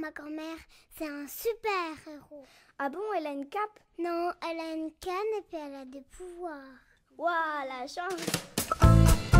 ma grand-mère, c'est un super héros. Ah bon, elle a une cape? Non, elle a une canne et puis elle a des pouvoirs. Waouh, la chance!